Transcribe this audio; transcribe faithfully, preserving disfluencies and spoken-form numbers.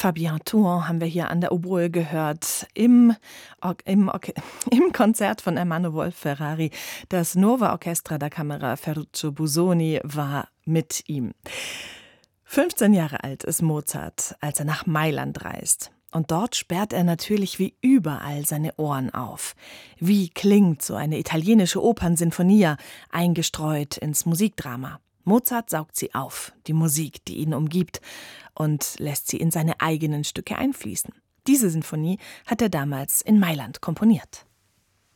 Fabien Touan haben wir hier an der Oboe gehört, im, im, im Konzert von Emanuele Ferrari. Das Nuova Orchestra da Camera Ferruccio Busoni war mit ihm. fünfzehn Jahre alt ist Mozart, als er nach Mailand reist. Und dort sperrt er natürlich wie überall seine Ohren auf. Wie klingt so eine italienische Opernsinfonia, eingestreut ins Musikdrama? Mozart saugt sie auf, die Musik, die ihn umgibt, und lässt sie in seine eigenen Stücke einfließen. Diese Sinfonie hat er damals in Mailand komponiert.